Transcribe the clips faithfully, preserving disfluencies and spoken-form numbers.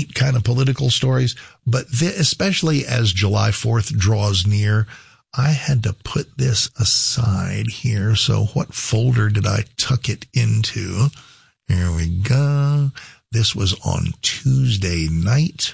light kind of political stories, but th- especially as July fourth draws near, I had to put this aside here. So what folder did I tuck it into? Here we go. This was on Tuesday night.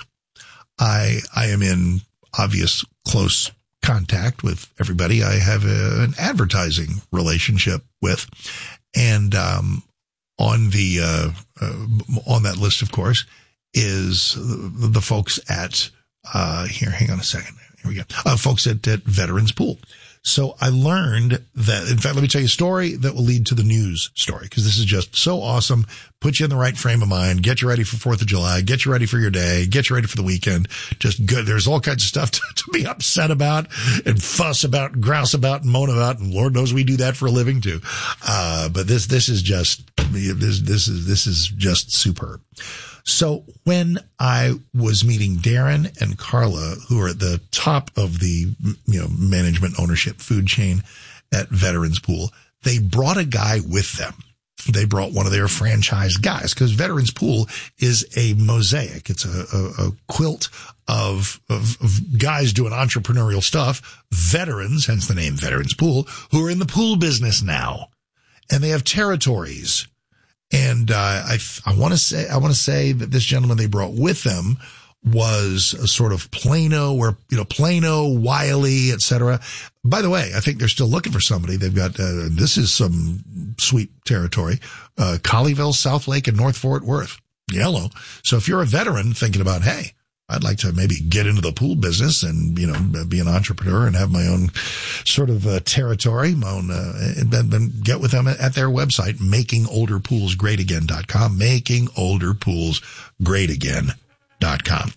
I, I am in obvious close contact with everybody I have a, an advertising relationship with. And, um, on the, uh, uh, on that list, of course, is the, the folks at, uh, here, hang on a second. Here we go. Uh, folks at, at Veterans Pool. So I learned that, in fact, let me tell you a story that will lead to the news story, because this is just so awesome. Put you in the right frame of mind, get you ready for fourth of July, get you ready for your day, get you ready for the weekend. Just good. There's all kinds of stuff to, to be upset about and fuss about, and grouse about and moan about. And Lord knows we do that for a living too. Uh, but this, this is just, this, this is, this is just superb. So when I was meeting Darren and Carla, who are at the top of the, you know, management ownership food chain at Veterans Pool, they brought a guy with them. They brought one of their franchise guys, because Veterans Pool is a mosaic. It's a, a, a quilt of, of, of guys doing entrepreneurial stuff, veterans, hence the name Veterans Pool, who are in the pool business now. And they have territories. And, uh, I, I want to say, I want to say that this gentleman they brought with them was a sort of Plano, where, you know, Plano, Wiley, et cetera. By the way, I think they're still looking for somebody. They've got, uh, this is some sweet territory, uh, Colleyville, South Lake, and North Fort Worth, yellow. So if you're a veteran thinking about, hey, I'd like to maybe get into the pool business and, you know, be an entrepreneur and have my own sort of uh, territory, my own, uh, and then get with them at their website, making older pools great again dot com, making older pools great again dot com.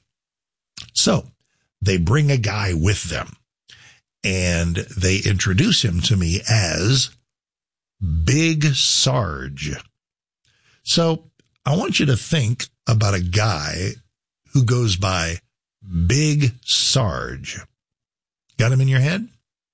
So they bring a guy with them and they introduce him to me as Big Sarge. So I want you to think about a guy who goes by Big Sarge. Got him in your head?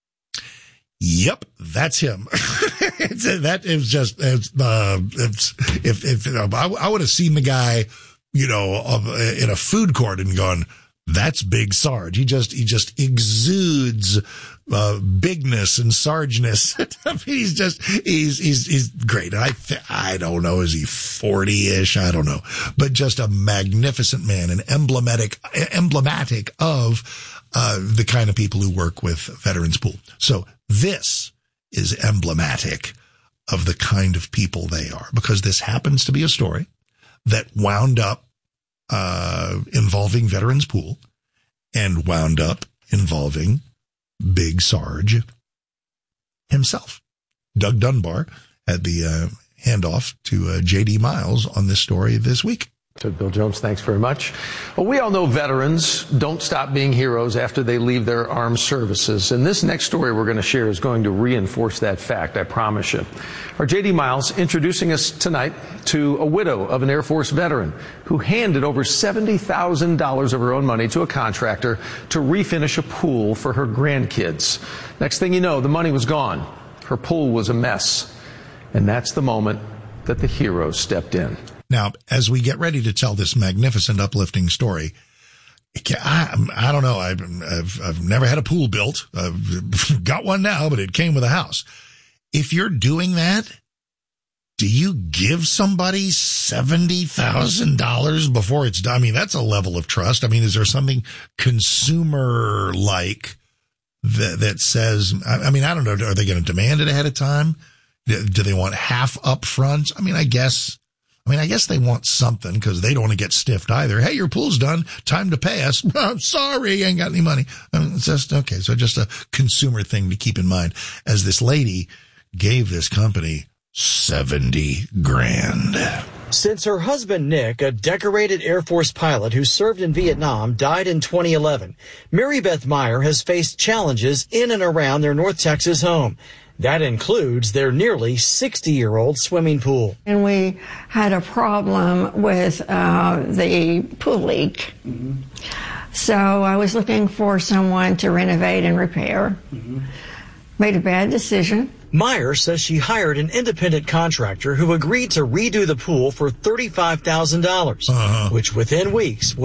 Yep, that's him. it's, that is just, it's, uh, it's, if, if, you know, I, I would have seen the guy, you know, in a food court and gone, that's Big Sarge. He just, he just exudes, uh, bigness and Sargeness. I mean, he's just, he's, he's, he's great. I, I don't know. Is he forty-ish? I don't know, but just a magnificent man and emblematic, emblematic of, uh, the kind of people who work with Veterans Pool. So this is emblematic of the kind of people they are, because this happens to be a story that wound up uh involving Veterans Pool and wound up involving Big Sarge himself. Doug Dunbar had the uh, handoff to uh, J D Miles on this story this week. So Bill Jones, thanks very much. Well, we all know veterans don't stop being heroes after they leave their armed services. And this next story we're going to share is going to reinforce that fact, I promise you. Our J D Miles introducing us tonight to a widow of an Air Force veteran who handed over seventy thousand dollars of her own money to a contractor to refinish a pool for her grandkids. Next thing you know, the money was gone. Her pool was a mess. And that's the moment that the heroes stepped in. Now, as we get ready to tell this magnificent, uplifting story, I, I don't know. I've, I've, I've never had a pool built. I've got one now, but it came with a house. If you're doing that, do you give somebody seventy thousand dollars before it's done? I mean, that's a level of trust. I mean, is there something consumer-like that, that says, I, I mean, I don't know. Are they going to demand it ahead of time? Do, do they want half up front? I mean, I guess... I mean, I guess they want something because they don't want to get stiffed either. Hey, your pool's done. Time to pay us. I'm sorry, ain't got any money. I mean, it's just, okay, so just a consumer thing to keep in mind as this lady gave this company seventy grand. Since her husband, Nick, a decorated Air Force pilot who served in Vietnam, died in twenty eleven, Mary Beth Meyer has faced challenges in and around their North Texas home. That includes their nearly sixty-year-old swimming pool. And we had a problem with uh, the pool leak. Mm-hmm. So I was looking for someone to renovate and repair. Mm-hmm. Made a bad decision. Meyer says she hired an independent contractor who agreed to redo the pool for thirty-five thousand dollars, uh-huh. which within weeks